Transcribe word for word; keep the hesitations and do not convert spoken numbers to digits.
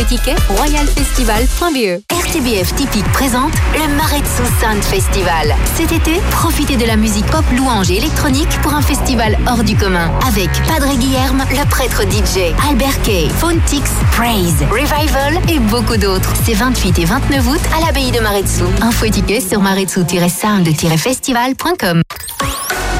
Ticket royal festival point b e. R T B F Typique présente le Maretsu Sound Festival. Cet été, profitez de la musique pop, louange et électronique pour un festival hors du commun. Avec Padre Guilherme, le prêtre D J, Albert Kay, Phonetics, Praise, Revival et beaucoup d'autres. C'est vingt-huit et vingt-neuf août à l'abbaye de Maretsu. Info et tickets sur maretsu tiret sound tiret festival point com.